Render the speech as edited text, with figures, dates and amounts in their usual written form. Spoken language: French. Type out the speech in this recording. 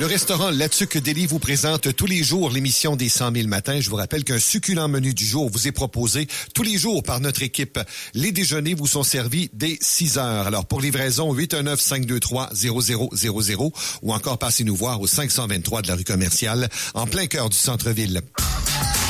Le restaurant La Tuque Deli vous présente tous les jours l'émission des 100 000 matins. Je vous rappelle qu'un succulent menu du jour vous est proposé tous les jours par notre équipe. Les déjeuners vous sont servis dès 6 heures. Alors, pour livraison, 819-523-0000 ou encore passez nous voir au 523 de la rue commerciale, en plein cœur du centre-ville.